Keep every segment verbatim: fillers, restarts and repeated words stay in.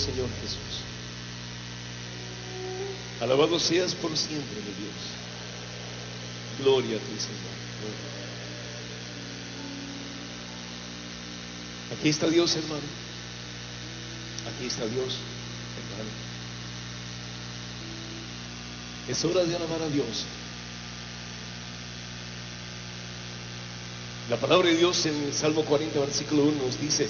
Señor Jesús. Alabado seas por siempre, mi Dios. Gloria a ti, Señor. Aquí está Dios, hermano. Aquí está Dios, hermano. Es hora de alabar a Dios. La palabra de Dios en el Salmo cuarenta, versículo uno nos dice: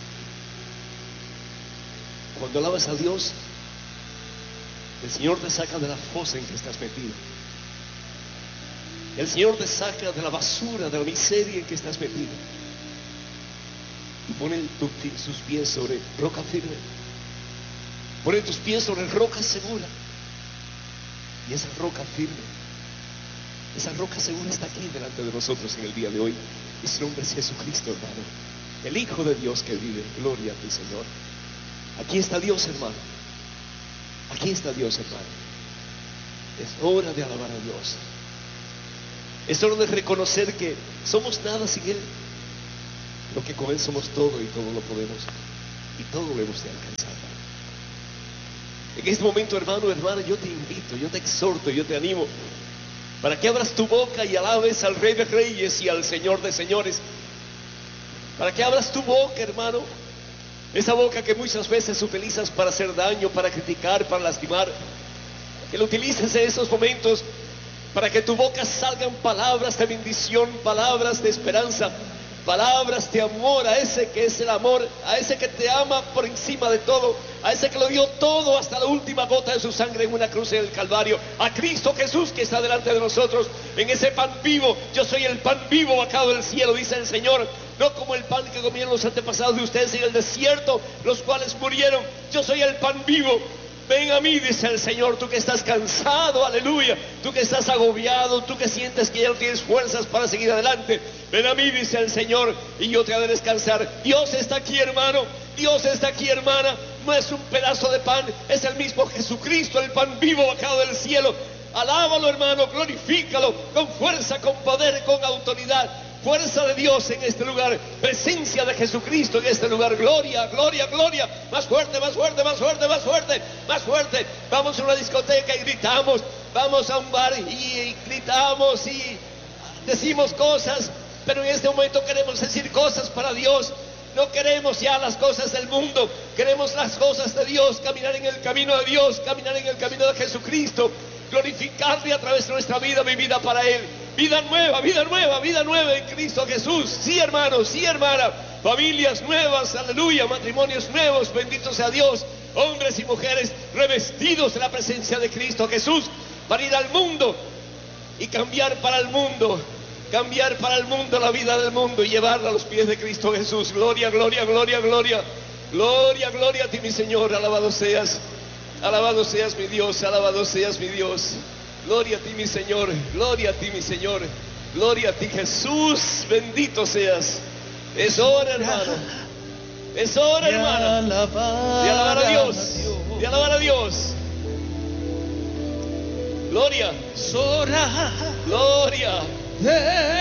cuando alabas a Dios, el Señor te saca de la fosa en que estás metido. El Señor te saca de la basura, de la miseria en que estás metido, y pone tu, sus pies sobre roca firme. Pone tus pies sobre roca segura. Y esa roca firme, esa roca segura está aquí delante de nosotros en el día de hoy. Y su nombre es Jesucristo, hermano, el Hijo de Dios que vive. Gloria a ti, Señor. Aquí está Dios, hermano. Aquí está Dios, hermano. Es hora de alabar a Dios. Es hora de reconocer que somos nada sin Él, pero que con Él somos todo y todo lo podemos, y todo lo hemos de alcanzar. En este momento, hermano, hermana, yo te invito, yo te exhorto, yo te animo para que abras tu boca y alabes al Rey de Reyes y al Señor de Señores. Para que abras tu boca, hermano, esa boca que muchas veces utilizas para hacer daño, para criticar, para lastimar, que lo utilices en esos momentos para que tu boca salgan palabras de bendición, palabras de esperanza, palabras de amor a ese que es el amor, a ese que te ama por encima de todo, a ese que lo dio todo hasta la última gota de su sangre en una cruz en el Calvario, a Cristo Jesús que está delante de nosotros, en ese pan vivo. Yo soy el pan vivo bajado del cielo, dice el Señor, no como el pan que comieron los antepasados de ustedes en el desierto, los cuales murieron. Yo soy el pan vivo. Ven a mí, dice el Señor, tú que estás cansado, aleluya, tú que estás agobiado, tú que sientes que ya no tienes fuerzas para seguir adelante. Ven a mí, dice el Señor, y yo te haré descansar. Dios está aquí, hermano, Dios está aquí, hermana. No es un pedazo de pan, es el mismo Jesucristo, el pan vivo bajado del cielo. Alábalo, hermano, glorifícalo con fuerza, con poder, con autoridad. Fuerza de Dios en este lugar, presencia de Jesucristo en este lugar. Gloria, gloria, gloria. Más fuerte, más fuerte, más fuerte, más fuerte, más fuerte. Vamos a una discoteca y gritamos. Vamos a un bar y gritamos y decimos cosas, pero en este momento queremos decir cosas para Dios. No queremos ya las cosas del mundo, queremos las cosas de Dios, caminar en el camino de Dios, caminar en el camino de Jesucristo, glorificarle a través de nuestra vida, mi vida para Él. Vida nueva, vida nueva, vida nueva en Cristo Jesús. Sí, hermanos, sí, hermana. Familias nuevas, aleluya, matrimonios nuevos, bendito sea Dios. Hombres y mujeres revestidos de la presencia de Cristo Jesús para ir al mundo y cambiar para el mundo, cambiar para el mundo la vida del mundo y llevarla a los pies de Cristo Jesús. Gloria, gloria, gloria, gloria. Gloria, gloria a ti, mi Señor. Alabado seas, alabado seas mi Dios, alabado seas mi Dios. Gloria a ti, mi Señor, gloria a ti, mi Señor, gloria a ti, Jesús, bendito seas. Es hora, hermano, es hora, hermana, de alabar a Dios, de alabar a Dios. Gloria, Es hora gloria de